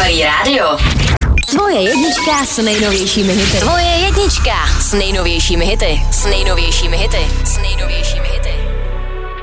Féterový rádio. Tvoje jednička s nejnovějšími hity. Tvoje jednička s nejnovějšími hity. S nejnovějšími hity. S nejnovějšími hity.